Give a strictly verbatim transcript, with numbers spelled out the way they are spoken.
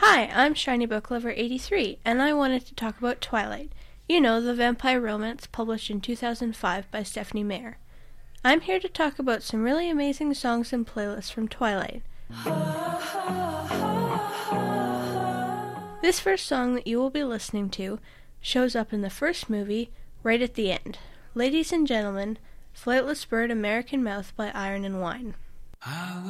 Hi, I'm Shiny Book Lover eighty-three, and I wanted to talk about Twilight. You know, the vampire romance published in two thousand five by Stephenie Meyer. I'm here to talk about some really amazing songs and playlists from Twilight. This first song that you will be listening to shows up in the first movie, right at the end. Ladies and gentlemen, Flightless Bird American Mouth by Iron and Wine.